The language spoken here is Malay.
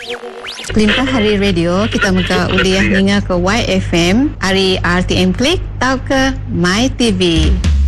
Kelimpa Hari Radio kita muka uliah ninga ke YFM, hari RTM Klik, tau ke My TV.